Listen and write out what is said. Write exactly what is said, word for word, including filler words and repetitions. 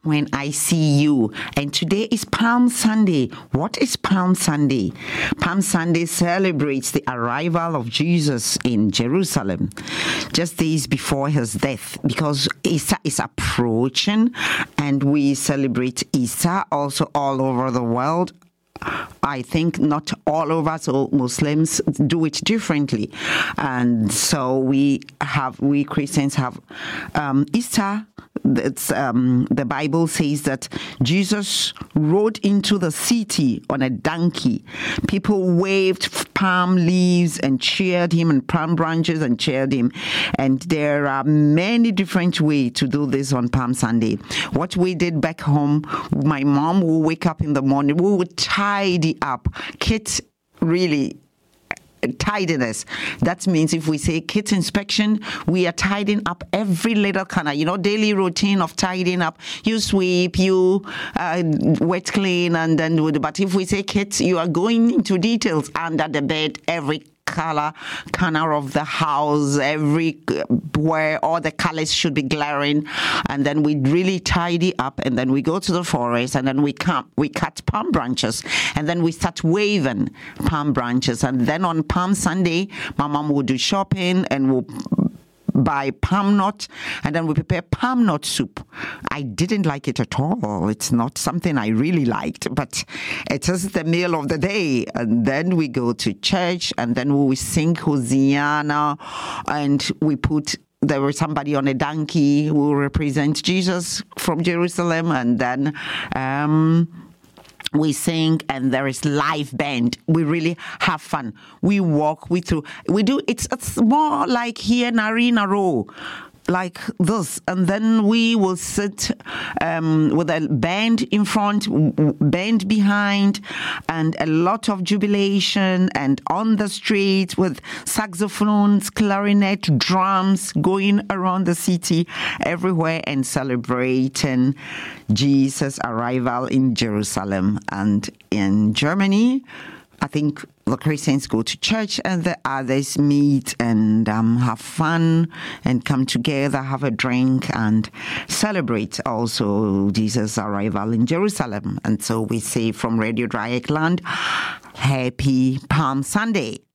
when I see you. And today is Palm Sunday. What is Palm Sunday? Palm Sunday celebrates the arrival of Jesus in Jerusalem, just days before his death, because Easter is approaching, and we celebrate Easter also all over the world. I think not all of us, or Muslims, do it differently. And so we have, we Christians have um, Easter. It's, um, the Bible says that Jesus rode into the city on a donkey. People waved palm leaves and cheered him, and palm branches and cheered him. And there are many different ways to do this on Palm Sunday. What we did back home, my mom will wake up in the morning, we would tidy up. Kids really tidiness. That means if we say kids inspection, we are tidying up every little corner, you know, daily routine of tidying up. You sweep, you uh, wet clean, and then, but if we say kids, you are going into details under the bed, every color corner of the house, every where all the colors should be glaring, and then we really tidy up, and then we go to the forest, and then we come we cut palm branches, and then we start waving palm branches, and then on Palm Sunday, my mom will do shopping and will buy palm nut, and then we prepare palm nut soup. I didn't like it at all. It's not something I really liked, but it is the meal of the day. And then we go to church, and then we sing Hosanna, and we put there was somebody on a donkey who will represent Jesus from Jerusalem, and then um we sing, and there is live band. We really have fun. We walk, we through, we do, it's, it's more like here in Arena Row, like this, and then we will sit um, with a band in front, band behind, and a lot of jubilation, and on the street with saxophones, clarinet, drums going around the city everywhere, and celebrating Jesus' arrival in Jerusalem. And in Germany, I think the Christians go to church, and the others meet and um, have fun and come together, have a drink, and celebrate also Jesus' arrival in Jerusalem. And so we say from Radio Dreieckland, Happy Palm Sunday.